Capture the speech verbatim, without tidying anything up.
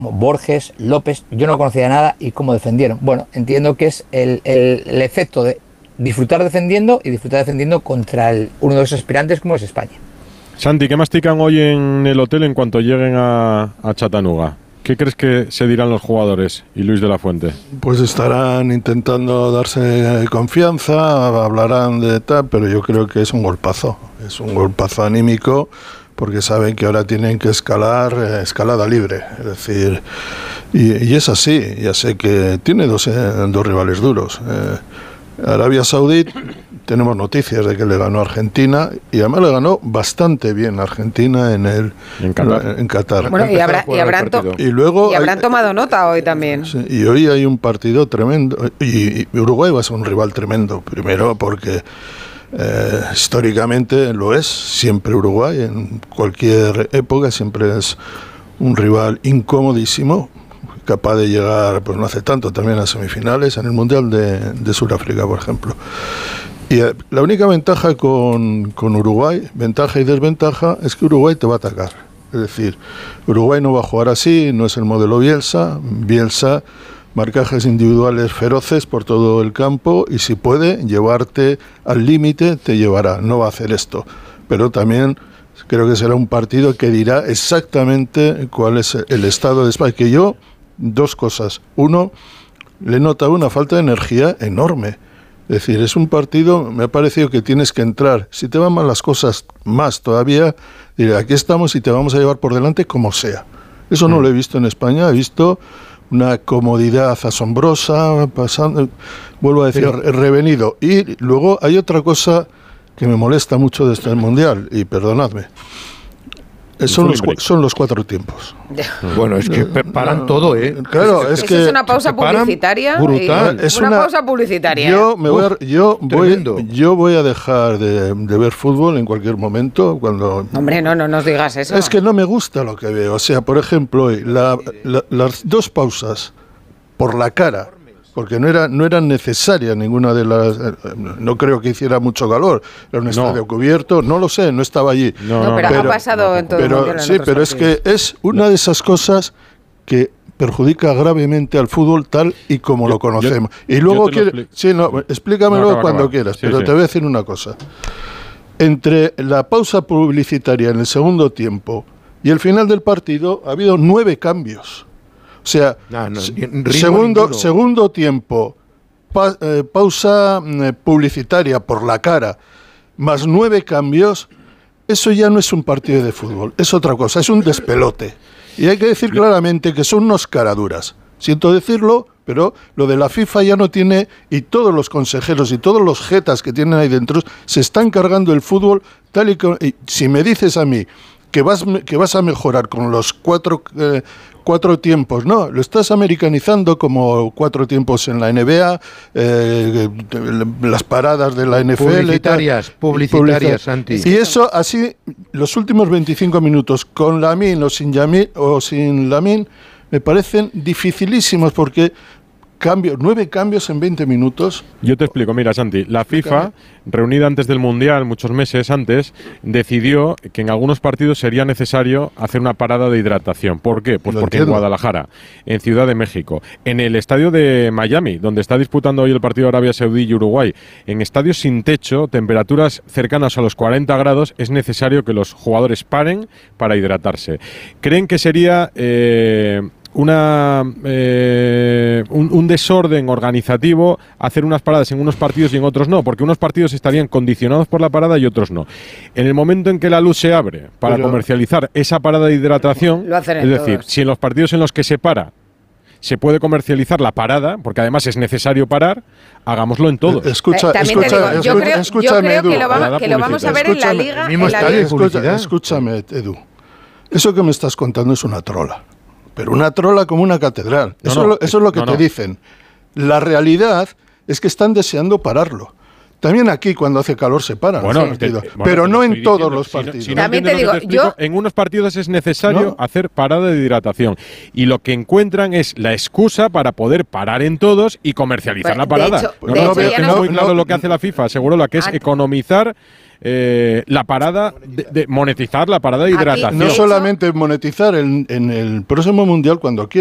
Borges, López, yo no conocía nada y cómo defendieron. Bueno, entiendo que es el, el, el efecto de disfrutar defendiendo y disfrutar defendiendo contra el, uno de los aspirantes como es España. Santi, ¿qué mastican hoy en el hotel en cuanto lleguen a, a Chattanooga? ¿Qué crees que se dirán los jugadores y Luis de la Fuente? Pues estarán intentando darse confianza, hablarán de tal, pero yo creo que es un golpazo, es un golpazo anímico, porque saben que ahora tienen que escalar eh, escalada libre, es decir, y, y es así, ya sé que tiene dos, eh, dos rivales duros. Eh, Arabia Saudí, tenemos noticias de que le ganó a Argentina y además le ganó bastante bien a Argentina en el en Qatar. En Qatar. Bueno, y, habrá, y, habrán, to- y, luego y habrán hay, tomado nota hoy también. Sí, y hoy hay un partido tremendo y, y Uruguay va a ser un rival tremendo, primero porque eh, históricamente lo es, siempre Uruguay, en cualquier época siempre es un rival incomodísimo, capaz de llegar, pues no hace tanto, también a semifinales en el Mundial de, de Sudáfrica, por ejemplo. Y eh, la única ventaja con, con Uruguay, ventaja y desventaja, es que Uruguay te va a atacar. Es decir, Uruguay no va a jugar así, no es el modelo Bielsa. Bielsa, marcajes individuales feroces por todo el campo y si puede llevarte al límite, te llevará. No va a hacer esto. Pero también creo que será un partido que dirá exactamente cuál es el estado de España. Que yo... Dos cosas. Uno, le he notado una falta de energía enorme. Es decir, es un partido, me ha parecido que tienes que entrar. Si te van mal las cosas más todavía, diré, aquí estamos y te vamos a llevar por delante como sea. Eso no lo he visto en España. He visto una comodidad asombrosa, pasando, vuelvo a decir, Pero, revenido. Y luego hay otra cosa que me molesta mucho de este Mundial, y perdonadme. Son los, son los cuatro tiempos. Bueno, es que paran no, todo, ¿eh? Claro, es que... Es una pausa publicitaria. Brutal. Es una, una pausa publicitaria. Yo, me voy, a, yo, Uf, voy, yo voy a dejar de, de ver fútbol en cualquier momento. Cuando Hombre, no, no nos digas eso. Es que no me gusta lo que veo. O sea, por ejemplo, la, la, las dos pausas por la cara, porque no era no eran necesarias ninguna de las... No creo que hiciera mucho calor, era un estadio no. cubierto, no lo sé, no estaba allí. No, no pero, pero ha pasado en todo pero, el mundo. Sí, pero partidos. Es que es una de esas cosas que perjudica gravemente al fútbol tal y como yo, lo conocemos. Yo, y luego, quiere, sí, no, explícamelo no, acaba, cuando acaba. quieras, sí, pero sí. te voy a decir una cosa. Entre la pausa publicitaria en el segundo tiempo y el final del partido ha habido nueve cambios. O sea, no, no, segundo, segundo tiempo, pa, eh, pausa eh, publicitaria por la cara, más nueve cambios, eso ya no es un partido de fútbol, es otra cosa, es un despelote. Y hay que decir claramente que son unos caraduras. Siento decirlo, pero lo de la FIFA ya no tiene, y todos los consejeros y todos los jetas que tienen ahí dentro se están cargando el fútbol tal y como... Y si me dices a mí que vas, que vas a mejorar con los cuatro... Eh, Cuatro tiempos, no, lo estás americanizando como cuatro tiempos en la N B A, eh, las paradas de la N F L. Publicitarias, publicitarias, Santi. Y eso así, los últimos veinticinco minutos, con Lamine o sin, Yamil, o sin Lamine, me parecen dificilísimos porque... Cambio, nueve cambios en veinte minutos. Yo te explico, mira, Santi, la FIFA, reunida antes del Mundial, muchos meses antes, decidió que en algunos partidos sería necesario hacer una parada de hidratación. ¿Por qué? Pues Lo porque entiendo. en Guadalajara, en Ciudad de México, en el estadio de Miami, donde está disputando hoy el partido Arabia Saudí y Uruguay, en estadios sin techo, temperaturas cercanas a los cuarenta grados, es necesario que los jugadores paren para hidratarse. ¿Creen que sería... Eh, una eh, un, un desorden organizativo hacer unas paradas en unos partidos y en otros no, porque unos partidos estarían condicionados por la parada y otros no? En el momento en que la luz se abre para Pero, comercializar esa parada de hidratación, lo hacen es decir, todos. Si en los partidos en los que se para se puede comercializar la parada, porque además es necesario parar, hagámoslo en todos. Escucha, eh, también escucha, te digo, yo creo, escúchame, yo creo Edu. que, lo vamos, que lo vamos a ver escúchame, en la Liga. mismo En la estadio Liga. de publicidad. Escúchame, Edu. Eso que me estás contando es una trola. Pero una trola como una catedral. No, eso, no, es lo, eso es lo que no, te no. dicen. La realidad es que están deseando pararlo. También aquí cuando hace calor se paran bueno, los partidos, te, bueno, pero no en diciendo, todos los si no, partidos. si no También te digo, te explico, yo... en unos partidos es necesario ¿No? hacer parada de hidratación y lo que encuentran es la excusa para poder parar en todos y comercializar Pues, la parada. de hecho, no, de no, hecho, veo ya que no- es muy no- claro no- lo que hace la FIFA, seguro la que es Ah. economizar eh, la parada, de, de monetizar la parada de Aquí, hidratación. No de hecho- solamente monetizar, en, en el próximo mundial, cuando quiera